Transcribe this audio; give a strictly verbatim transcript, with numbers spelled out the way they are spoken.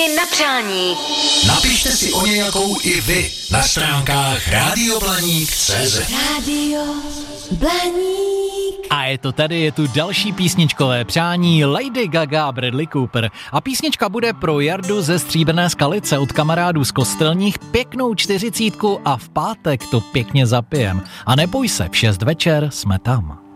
Na přání. Napište si o nějakou i vy na stránkách rádio blaník tečka cé zet. Rádio Blaník. A je to tady, je tu další písničkové přání Lady Gaga a Bradley Cooper. A písnička bude pro Jardu ze Stříbrné Skalice od kamarádů z Kostelních, pěknou čtyřicítku a v pátek to pěkně zapijem. A neboj se, v šest večer jsme tam.